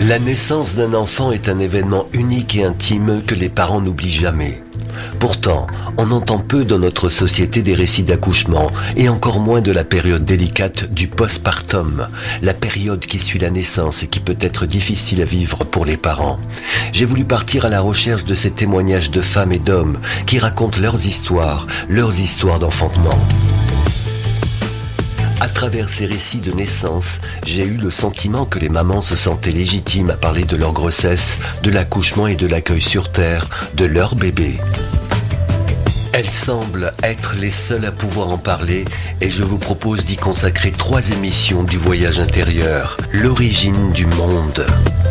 La naissance d'un enfant est un événement unique et intime que les parents n'oublient jamais. Pourtant, on entend peu dans notre société des récits d'accouchement et encore moins de la période délicate du postpartum, la période qui suit la naissance et qui peut être difficile à vivre pour les parents. J'ai voulu partir à la recherche de ces témoignages de femmes et d'hommes qui racontent leurs histoires d'enfantement. À travers ces récits de naissance, j'ai eu le sentiment que les mamans se sentaient légitimes à parler de leur grossesse, de l'accouchement et de l'accueil sur Terre de leur bébé. Elles semblent être les seules à pouvoir en parler et je vous propose d'y consacrer 3 émissions du voyage intérieur, l'origine du monde.